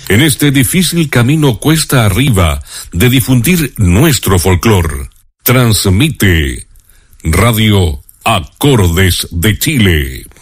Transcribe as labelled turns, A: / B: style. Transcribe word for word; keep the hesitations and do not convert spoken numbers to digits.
A: en este difícil camino cuesta arriba de difundir nuestro folclor. Transmite Radio Acordes de Chile.